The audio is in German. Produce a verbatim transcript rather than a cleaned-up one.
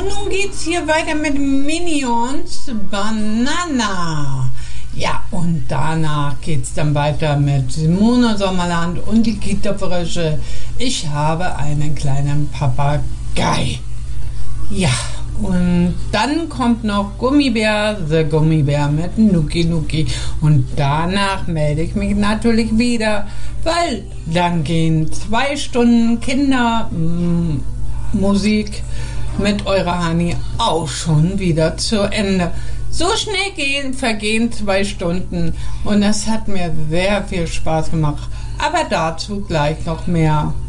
nun geht's hier weiter mit Minions Banana. Ja, und danach geht's dann weiter mit Simone Sommerland und die Kita-Frösche. Ich habe einen kleinen Papagei. Ja, und dann kommt noch Gummibär, The Gummibär mit Nuki Nuki. Und danach melde ich mich natürlich wieder, weil dann gehen zwei Stunden Kindermusik mit eurer Hani auch schon wieder zu Ende. So schnell gehen, vergehen zwei Stunden und das hat mir sehr viel Spaß gemacht. Aber dazu gleich noch mehr.